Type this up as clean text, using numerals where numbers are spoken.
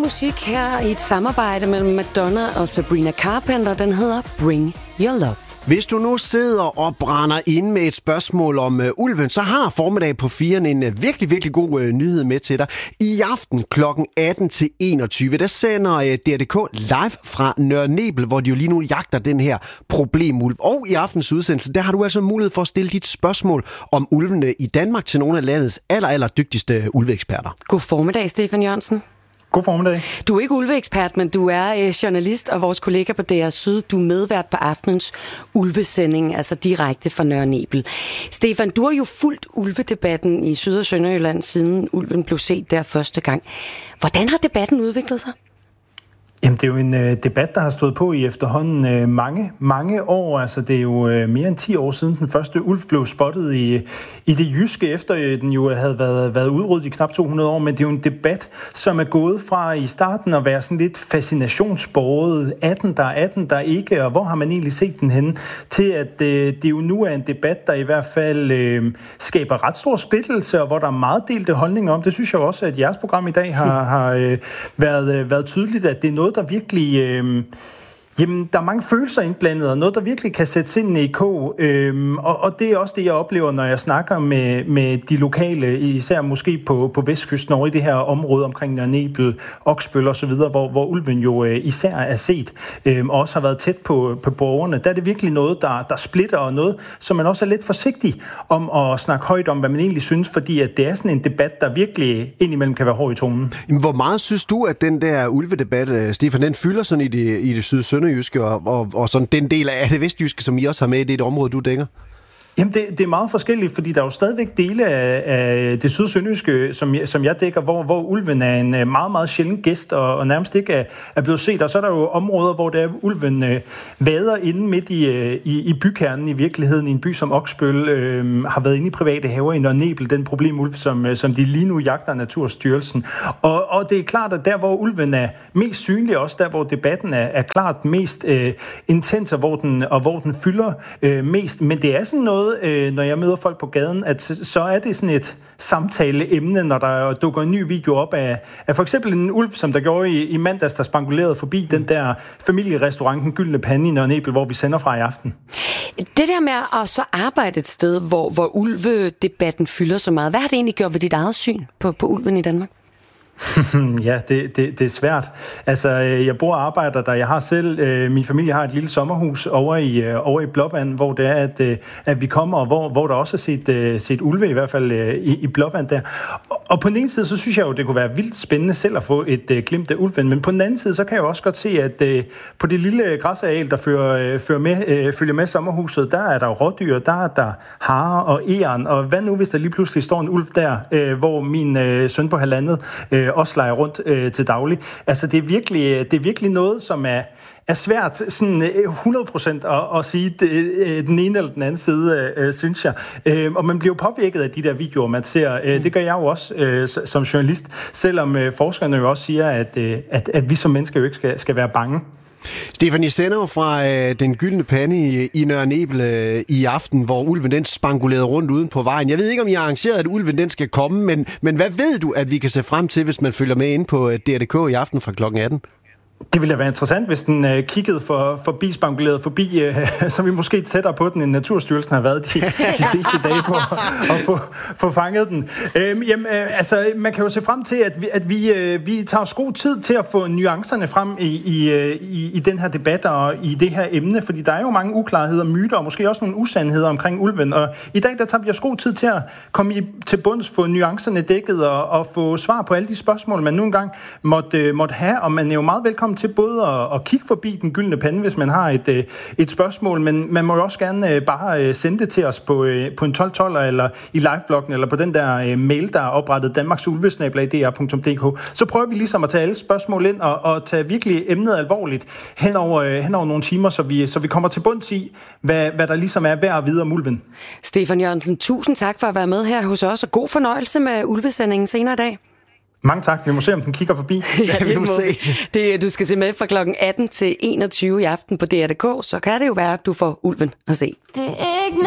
musik her i et samarbejde mellem Madonna og Sabrina Carpenter. Den hedder Bring Your Love. Hvis du nu sidder og brænder ind med et spørgsmål om ulven, så har Formiddag på 4 en virkelig god nyhed med til dig. I aften kl. 18 til 21, der sender DRDK live fra Nørre Nebel, hvor de jo lige nu jagter den her problemulv. Og i aftens udsendelse, der har du altså mulighed for at stille dit spørgsmål om ulvene i Danmark til nogle af landets aller dygtigste ulveeksperter. God formiddag, Stefan Jørgensen. God formiddag. Du er ikke ulveekspert, men du er journalist og vores kollega på DR Syd. Du er medvært på aftenens ulvesending, altså direkte fra Nørre Nebel. Stefan, du har jo fulgt ulvedebatten i Syd- og Sønderjylland, siden ulven blev set der første gang. Hvordan har debatten udviklet sig? Jamen, det er jo en debat, der har stået på i efterhånden mange år. Altså, det er jo mere end 10 år siden den første ulv blev spottet i det jyske, efter den jo havde været udryddet i knap 200 år. Men det er jo en debat, som er gået fra i starten at være sådan lidt fascinationsbåret. Er den der ikke, og hvor har man egentlig set den henne? Til at det jo nu er en debat, der i hvert fald skaber ret stor splittelse, og hvor der er meget delte holdninger om. Det synes jeg også, at jeres program i dag har været tydeligt, at det er noget, der virkelig... Jamen, der er mange følelser indblandet, og noget, der virkelig kan sætte sindene i kog. Og det er også det, jeg oplever, når jeg snakker med de lokale, især måske på vestkysten over i det her område omkring Nørre Nebel, Oksbøl og så videre, hvor ulven jo især er set, og også har været tæt på borgerne. Der er det virkelig noget, der splitter, og noget, som man også er lidt forsigtig om at snakke højt om, hvad man egentlig synes, fordi at det er sådan en debat, der virkelig indimellem kan være hård i tonen. Hvor meget synes du, at den der ulvedebat, Stefan, den fylder sådan i det sønderjyske og sådan den del af det vestjyske, som I også har med i det område, du dækker? Jamen, det er meget forskelligt, fordi der er jo stadigvæk dele af det sydsønderjyske, som jeg dækker, hvor ulven er en meget sjælden gæst, og nærmest ikke er blevet set. Og så er der jo områder, hvor ulven vader inde midt i bykernen i virkeligheden, i en by som Oksbøl, har været inde i private haver i Nørre Nebel, den problemulv, som de lige nu jagter Naturstyrelsen. Og det er klart, at der, hvor ulven er mest synlig, også der, hvor debatten er klart mest intens, og hvor den fylder mest. Men det er sådan noget, når jeg møder folk på gaden, at så er det sådan et samtaleemne, når der dukker en ny video op af for eksempel en ulv, som der gjorde i mandags, der spangulerede forbi den der familierestaurant, Den Gyldne Pande i Nørre Nebel, hvor vi sender fra i aften. Det der med at så arbejde et sted, hvor ulvedebatten fylder så meget, hvad har det egentlig gjort ved dit eget syn på ulven i Danmark? Ja, det er svært. Altså, jeg bor og arbejder der. Jeg har selv, min familie har et lille sommerhus over i Blåvand, hvor det er, at vi kommer, og hvor der også er set ulve, i hvert fald i Blåvand der. Og på den ene side, så synes jeg jo, det kunne være vildt spændende selv at få et glimt af ulven, men på den anden side, så kan jeg jo også godt se, at på det lille græsareal, der følger med sommerhuset, der er der jo rådyr, der er der harer og egern, og hvad nu, hvis der lige pludselig står en ulv der, hvor min søn på 1,5 også leger rundt til daglig. Altså, det er virkelig noget, som er svært sådan 100% at sige den ene eller den anden side, synes jeg. Og man bliver jo påvirket af de der videoer, man ser. Det gør jeg jo også som journalist, selvom forskerne jo også siger, at vi som mennesker jo ikke skal være bange. Stefan, I sender jo fra Den Gyldne Pande i Nørre Nebel i aften, hvor ulven den spangulerede rundt uden på vejen. Jeg ved ikke, om I har arrangeret, at ulven den skal komme, men hvad ved du, at vi kan se frem til, hvis man følger med ind på DRDK i aften fra kl. 18? Det ville da være interessant, hvis den kiggede spanguleret forbi, så vi måske tættere på den, end Naturstyrelsen har været de sidste dage på at få fanget den. Altså, man kan jo se frem til, at vi tager os god tid til at få nuancerne frem i den her debat og i det her emne, fordi der er jo mange uklarheder, myter og måske også nogle usandheder omkring ulven. Og i dag, der tager vi os god tid til at komme til bunds, få nuancerne dækket og få svar på alle de spørgsmål, man nu engang måtte have, og man er jo meget velkommen til både at kigge forbi Den Gyldne Pande, hvis man har et spørgsmål, men man må jo også gerne bare sende det til os på en 1212 eller i livebloggen, eller på den der mail, der er oprettet danmarksulvesnabel@dr.dk. Så prøver vi ligesom at tage alle spørgsmål ind og tage virkelig emnet alvorligt hen over nogle timer, så vi kommer til bunds i, hvad der ligesom er værd at vide om ulven. Stefan Jørgensen, tusind tak for at være med her hos os, og god fornøjelse med ulvesendingen senere i dag. Mange tak. Vi må se, om den kigger forbi. Ja, det må se. Du skal se med fra klokken 18 til 21 i aften på DR.dk, så kan det jo være, at du får ulven at se.